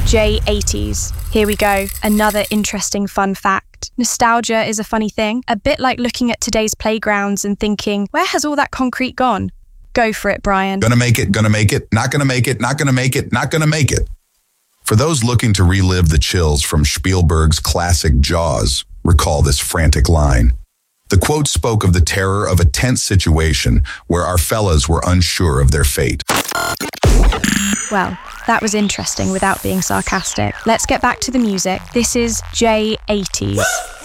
J80s. Here we go, another interesting fun fact. Nostalgia is a funny thing, a bit like looking at today's playgrounds and thinking, where has all that concrete gone? Go for it, Brian. Gonna make it, not gonna make it, not gonna make it, not gonna make it. For those looking to relive the chills from Spielberg's classic Jaws, recall this frantic line. The quote spoke of the terror of a tense situation where our fellas were unsure of their fate. Well, that was interesting without being sarcastic. Let's get back to the music. This is J80s.